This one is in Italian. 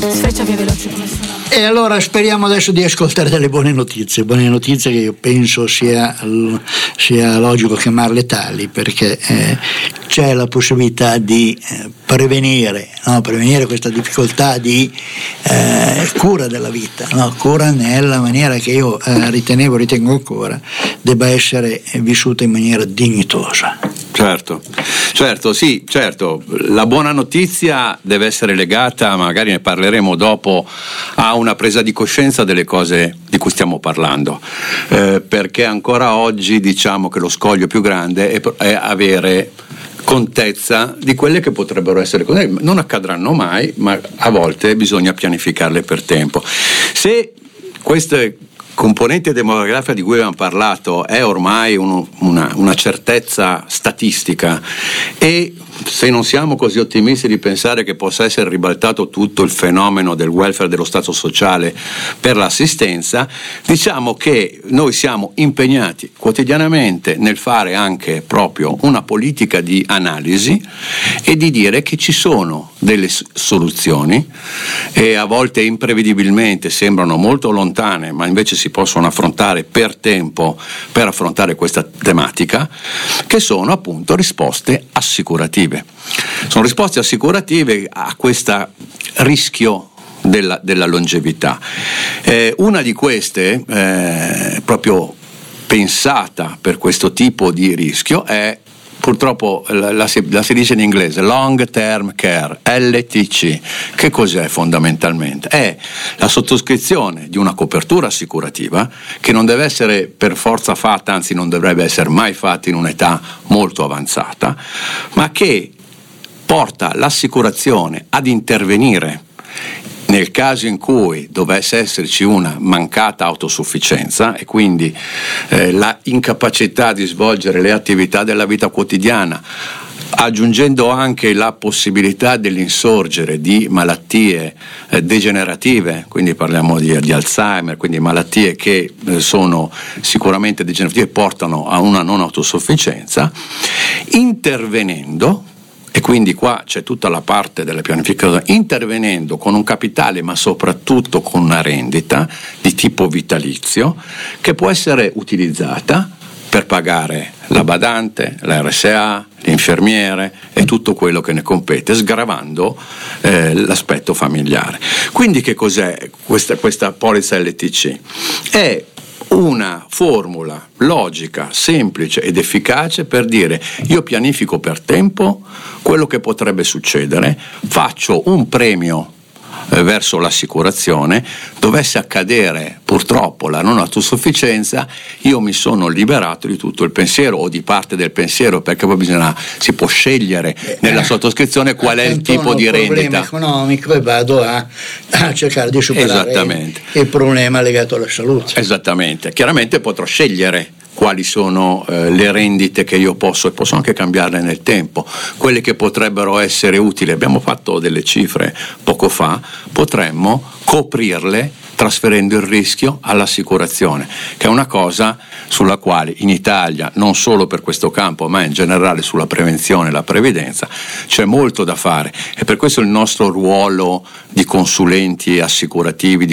Sfreccia veloce come sono. E allora speriamo adesso di ascoltare delle buone notizie che io penso sia logico chiamarle tali, perché c'è la possibilità di prevenire questa difficoltà di cura della vita, cura nella maniera che io ritengo ancora debba essere vissuta in maniera dignitosa. Certo, sì, certo. La buona notizia deve essere legata, magari ne parleremo dopo, a una presa di coscienza delle cose di cui stiamo parlando, perché ancora oggi diciamo che lo scoglio più grande è avere contezza di quelle che potrebbero essere cose. Non accadranno mai, ma a volte bisogna pianificarle per tempo. Se queste componente demografica di cui abbiamo parlato è ormai una certezza statistica, e se non siamo così ottimisti di pensare che possa essere ribaltato tutto il fenomeno del welfare, dello stato sociale per l'assistenza, diciamo che noi siamo impegnati quotidianamente nel fare anche proprio una politica di analisi e di dire che ci sono delle soluzioni, e a volte imprevedibilmente sembrano molto lontane, ma invece si possono affrontare per tempo per affrontare questa tematica, che sono appunto risposte assicurative. Sono risposte assicurative a questo rischio della longevità. Una di queste, proprio pensata per questo tipo di rischio, è purtroppo la si dice in inglese long term care, LTC. Che cos'è fondamentalmente? È la sottoscrizione di una copertura assicurativa che non deve essere per forza fatta, anzi non dovrebbe essere mai fatta in un'età molto avanzata, ma che porta l'assicurazione ad intervenire nel caso in cui dovesse esserci una mancata autosufficienza e quindi la incapacità di svolgere le attività della vita quotidiana, aggiungendo anche la possibilità dell'insorgere di malattie degenerative, quindi parliamo di Alzheimer, quindi malattie che sono sicuramente degenerative e portano a una non autosufficienza, intervenendo. E quindi qua c'è tutta la parte della pianificazione, intervenendo con un capitale ma soprattutto con una rendita di tipo vitalizio che può essere utilizzata per pagare la badante, la RSA, l'infermiere e tutto quello che ne compete, sgravando l'aspetto familiare. Quindi che cos'è questa polizza LTC? È una formula logica, semplice ed efficace per dire: io pianifico per tempo quello che potrebbe succedere, faccio un premio verso l'assicurazione, dovesse accadere purtroppo la non autosufficienza, io mi sono liberato di tutto il pensiero o di parte del pensiero, perché poi si può scegliere nella sottoscrizione qual è il tipo di rendita. Il problema economico e vado a cercare di superare il problema legato alla salute. Esattamente, chiaramente potrò scegliere quali sono le rendite che io posso anche cambiarle nel tempo, quelle che potrebbero essere utili. Abbiamo fatto delle cifre poco fa, potremmo coprirle trasferendo il rischio all'assicurazione, che è una cosa sulla quale in Italia, non solo per questo campo ma in generale sulla prevenzione e la previdenza, c'è molto da fare, e per questo il nostro ruolo di consulenti assicurativi, di